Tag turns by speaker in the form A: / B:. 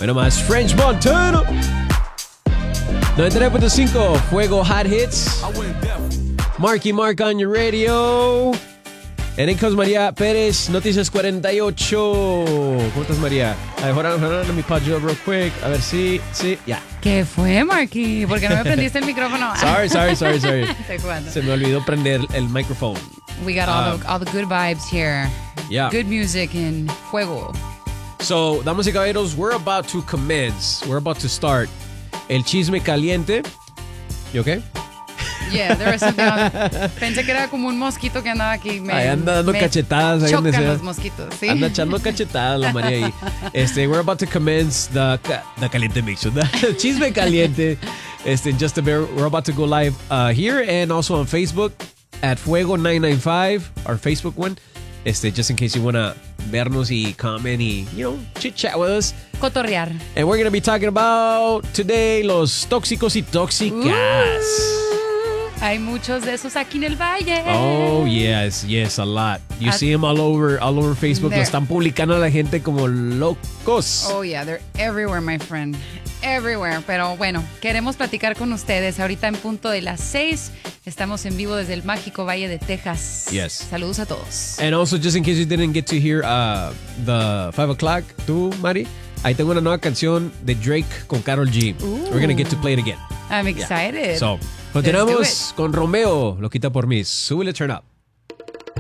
A: Bueno más, French Montana. 99.5, Fuego Hot Hits. Marky Mark on your radio. And in comes María Pérez, Noticias 48. ¿Cómo estás, María? Hold on, let me pause you up real quick. A ver si, ya.
B: ¿Qué fue, Marky? ¿Por qué no me prendiste el micrófono?
A: Sorry.
B: Estoy jugando.
A: Se me olvidó prender el micrófono.
B: We got all the good vibes here.
A: Yeah.
B: Good music in Fuego.
A: So, damas y caballeros, we're about to commence. We're about to start el chisme caliente. You okay?
B: Yeah, there was something Pensé que era como un mosquito que andaba aquí.
A: Ahí anda dando cachetadas. Ahí donde
B: chocan
A: sea.
B: los mosquitos, ¿sí?
A: Anda echando cachetadas la María ahí. We're about to commence the caliente mix. The chisme caliente. In just a bit, we're about to go live here and also on Facebook at Fuego995, our Facebook one. Just in case you want to vernos y comment y, chit chat with us.
B: Cotorrear.
A: And we're going to be talking about today los tóxicos y tóxicas.
B: Hay muchos de esos aquí en el valle.
A: Oh, yes, a lot. You see them all over Facebook. Lo están publicando a la gente como locos.
B: Oh, yeah, they're everywhere, my friend. Everywhere. Pero bueno, queremos platicar con ustedes. Ahorita en punto de las 6. Estamos en vivo desde el mágico Valle de Texas.
A: Yes.
B: Saludos a todos.
A: And also, just in case you didn't get to hear the 5 o'clock, tú, Mari, ahí tengo una nueva canción de Drake con Karol G.
B: Ooh.
A: We're going to get to play it again.
B: I'm excited.
A: So, continuamos con Romeo, lo quita por mí. Súbele, turn up.